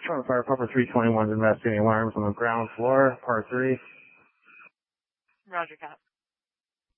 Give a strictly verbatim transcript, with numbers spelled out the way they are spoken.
Fire Puffer three twenty-one is investigating alarms on the ground floor, par three. Roger, Cap.